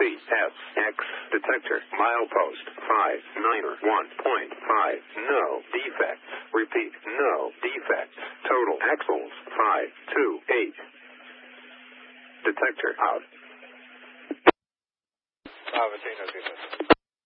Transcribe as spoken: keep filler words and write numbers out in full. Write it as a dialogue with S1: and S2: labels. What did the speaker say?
S1: C S X detector milepost five niner one point five. No defects. Repeat, no defects. Total axles five two eight. Detector out.
S2: Bravo, Tina,